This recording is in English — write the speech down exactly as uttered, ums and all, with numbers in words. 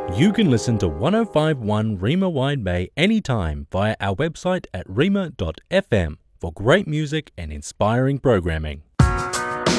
You can listen to one oh five point one Rima Wide Bay anytime via our website at rima dot f m for great music and inspiring programming.